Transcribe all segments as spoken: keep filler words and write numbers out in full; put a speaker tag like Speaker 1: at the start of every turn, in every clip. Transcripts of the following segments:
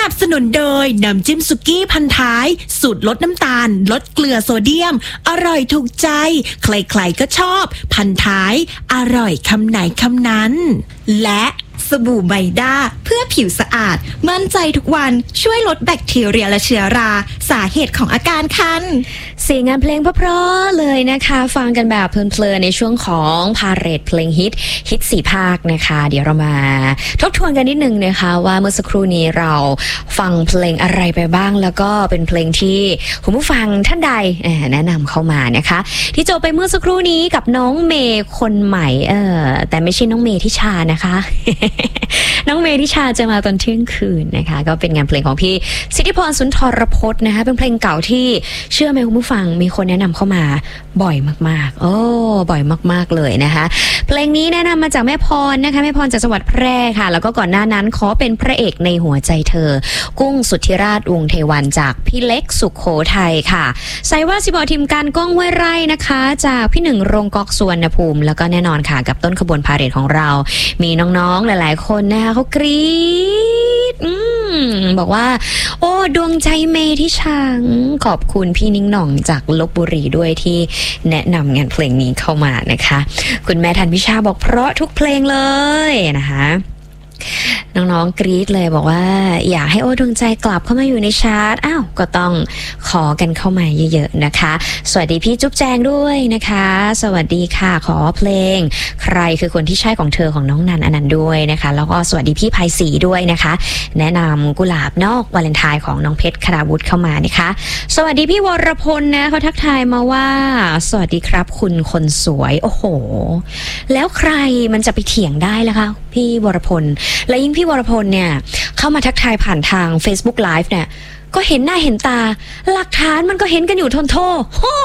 Speaker 1: นับสนุนโดยน้ำจิ้มสุกี้พันท้ายสูตรลดน้ำตาลลดเกลือโซเดียมอร่อยถูกใจใครๆก็ชอบพันท้ายอร่อยคำไหนคำนั้นและ
Speaker 2: สบู่ไบด้าเพื่อผิวสะอาดมั่นใจทุกวันช่วยลดแบคทีเรียและเชื้อราสาเหตุของอาการคัน
Speaker 3: เสียงงานเพลงเพราะๆเลยนะคะฟังกันแบบเพลินๆในช่วงของพาเหรดเพลงฮิตฮิตสี่ภาคนะคะเดี๋ยวเรามาทบทวนกันนิดนึงนะคะว่าเมื่อสักครู่นี้เราฟังเพลงอะไรไปบ้างแล้วก็เป็นเพลงที่คุณผู้ฟังท่านใดแนะนำเข้ามานะคะที่จบไปเมื่อสักครู่นี้กับน้องเมย์คนใหม่เออแต่ไม่ใช่น้องเมย์ทิชานะคะ น้องเมย์ทิชาจะมาตอนเที่ยงคืนนะคะก็เป็นงานเพลงของพี่สิทธิพรสุนทรพจน์นะคะเป็นเพลงเก่าที่เชื่อไหมคุณผู้ฟังมีคนแนะนำเข้ามาบ่อยมากๆโอ้บ่อยมากๆเลยนะคะเพลงนี้แนะนำมาจากแม่พรนะคะแม่พรจากจังหวัดแพร่ค่ะแล้วก็ก่อนหน้านั้นขอเป็นพระเอกในหัวใจเธอกุ้งสุทธิราชวงศ์เทวันจากพี่เล็กสุขโขทัยค่ะใส่ว่าสิบอทีมการก้องห้วยไร่นะคะจากพี่หนึ่งโรงกอกสุวรรณภูมิแล้วก็แน่นอนค่ะกับต้นขบวนพาเหรดของเรามีน้องๆหลายๆคนนะคะเขากรี๊ดอืมบอกว่าโอ้ดวงใจเมย์ที่ช่างขอบคุณพี่นิ้งหน่องจากลพบุรีด้วยที่แนะนำงานเพลงนี้เข้ามานะคะคุณแม่ทันพิชาบอกเพราะทุกเพลงเลยนะคะน้องๆกรี๊ดเลยบอกว่าอยากให้โอ้ดวงใจกลับเข้ามาอยู่ในชาร์ตอ้าวก็ต้องขอกันเข้ามาเยอะๆนะคะสวัสดีพี่จุ๊บแจงด้วยนะคะสวัสดีค่ะขอเพลงใครคือคนที่ใช่ของเธอของน้องนันอนันต์ด้วยนะคะแล้วก็สวัสดีพี่ภัยศรีด้วยนะคะแนะนำกุหลาบนอกวาเลนไทน์ของน้องเพชรคราวุธเข้ามานะคะสวัสดีพี่วรพลนะเขาทักทายมาว่าสวัสดีครับคุณคนสวยโอ้โหแล้วใครมันจะไปเถียงได้ล่ะคะพี่วรพลและยิ่งพี่วรพลเนี่ยเข้ามาทักทายผ่านทาง Facebook Live เนี่ยก็เห็นหน้าเห็นตาหลักฐานมันก็เห็นกันอยู่ทนโทโอ้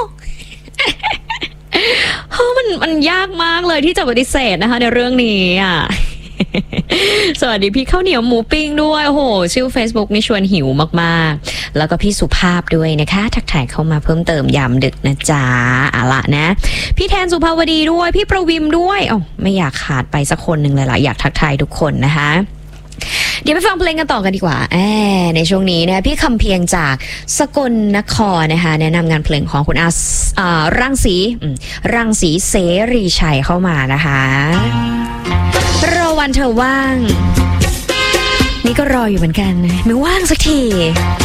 Speaker 3: โหมันมันยากมากเลยที่จะปฏิเสธนะคะในเรื่องนี้อ่ะ สวัสดีพี่ข้าวเหนียวหมูปิ้งด้วยโอ้โหชื่อ Facebook นี่ชวนหิวมากๆแล้วก็พี่สุภาพด้วยนะคะทักทายเข้ามาเพิ่มเติมยามดึกนะจ๊ะอะละนะพี่แทนสุภาวดีด้วยพี่ประวิมด้วยอ๋อไม่อยากขาดไปสักคนหนึ่งเลยล่ะอยากทักทายทุกคนนะคะเดี๋ยวไปฟังเพลงกันต่อกันดีกว่าแอในช่วงนี้นะพี่คำเพียงจากสกลนครนะคะแนะนำงานเพลงของคุณอาอ่ารังสีรังสีเสรีชัยเข้ามานะคะรอวันเธอว่างนี่ก็รออยู่เหมือนกันไม่ว่างสักที